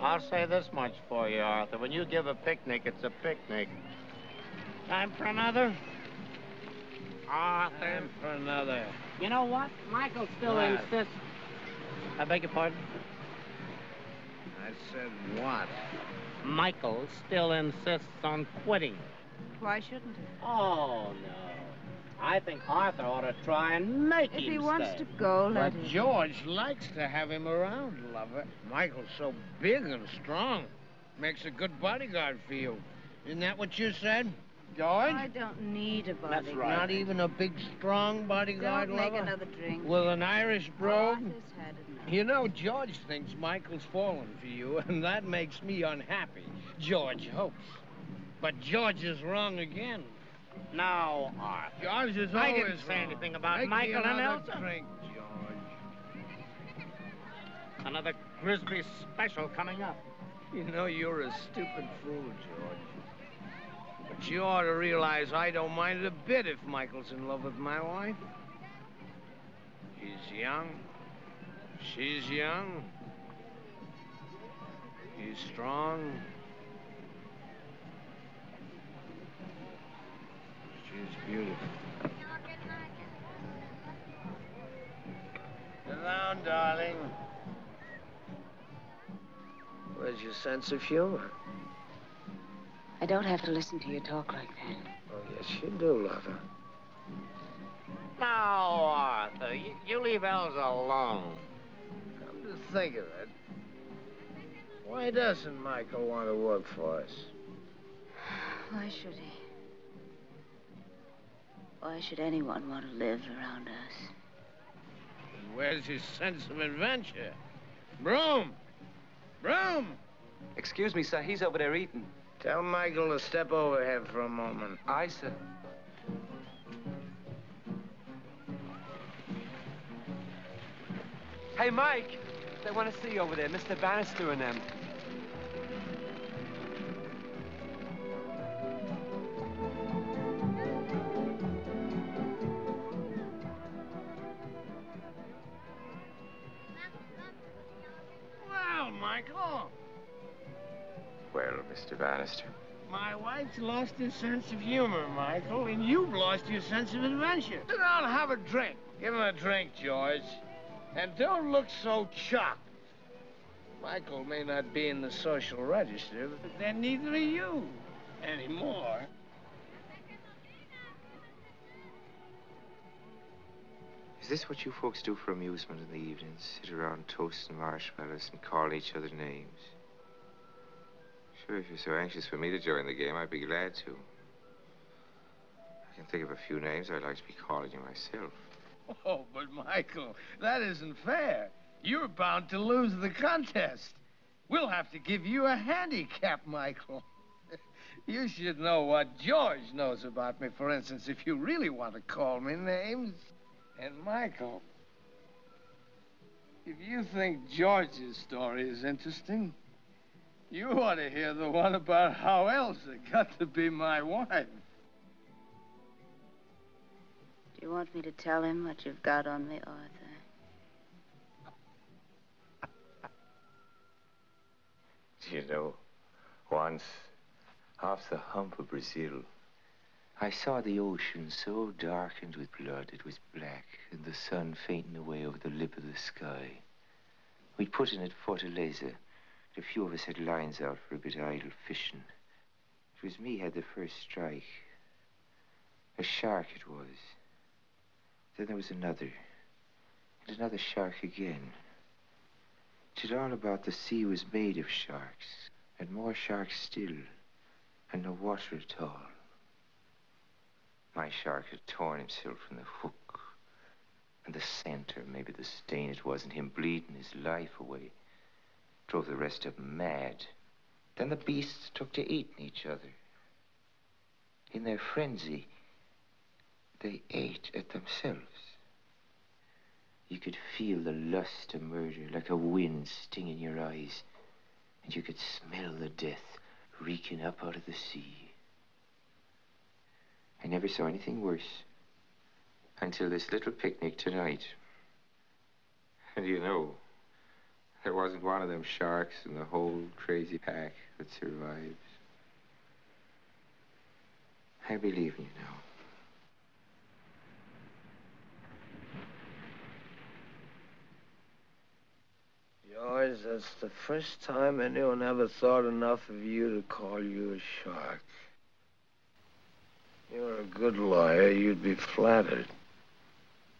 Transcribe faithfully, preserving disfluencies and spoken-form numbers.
I'll say this much for you, Arthur. When you give a picnic, it's a picnic. Time for another? Arthur. Time for another. You know what? Michael still What? insists. I beg your pardon? I said what? Michael still insists on quitting. Why shouldn't he? Oh, no. I think Arthur ought to try and make If him he wants stay. to go, let But him. George likes to have him around, lover. Michael's so big and strong. Makes a good bodyguard for you. Isn't that what you said, George? I don't need a bodyguard. That's right. Not even a big, strong bodyguard, Don't make lover? another drink. With an Irish brogue? Arthur's had enough. You know, George thinks Michael's fallen for you, and that makes me unhappy. George hopes. But George is wrong again. No, Arthur. George is I always didn't say wrong. anything about Make Michael me and another Elsa. drink, George. Another Grisby special coming up. You know, you're a stupid fool, George. But you ought to realize I don't mind it a bit if Michael's in love with my wife. He's young. She's young. He's strong. She's beautiful. Sit down, darling. Where's your sense of humor? I don't have to listen to you talk like that. Oh, yes, you do, lover. No, Arthur. You, you leave Elsa alone. Come to think of it, why doesn't Michael want to work for us? Why should he? Why should anyone want to live around us? And where's his sense of adventure? Broom! Broom! Excuse me, sir. He's over there eating. Tell Michael to step over here for a moment. Aye, sir. Hey, Mike! They want to see you over there, Mister Bannister and them. Well, Michael, Well, Mister Bannister. my wife's lost her sense of humor, Michael, and you've lost your sense of adventure. Sit down and have a drink. Give him a drink, George. And don't look so chucked. Michael may not be in the social register, but then neither are you anymore. Is this what you folks do for amusement in the evenings? Sit around toasting marshmallows and call each other names? Sure, if you're so anxious for me to join the game, I'd be glad to. I can think of a few names I'd like to be calling you myself. Oh, but Michael, that isn't fair. You're bound to lose the contest. We'll have to give you a handicap, Michael. You should know what George knows about me, for instance, if you really want to call me names. And Michael, if you think George's story is interesting, you ought to hear the one about how Elsa got to be my wife. Do you want me to tell him what you've got on me, Arthur? Do you know, once, off the hump of Brazil, I saw the ocean so darkened with blood it was black, and the sun fainting away over the lip of the sky. We'd put in at Fortaleza. A few of us had lines out for a bit of idle fishing. It was me had the first strike. A shark it was. Then there was another, and another shark again. It's all about the sea was made of sharks, and more sharks still, and no water at all. My shark had torn himself from the hook, and the scent, or maybe the stain it was, and him bleeding his life away, drove the rest of them mad. Then the beasts took to eating each other. In their frenzy, they ate at themselves. You could feel the lust of murder like a wind stinging your eyes, and you could smell the death reeking up out of the sea. I never saw anything worse until this little picnic tonight. And you know, there wasn't one of them sharks in the whole crazy pack that survives. I believe in you now. George, that's the first time anyone ever thought enough of you to call you a shark. You're a good lawyer. You'd be flattered.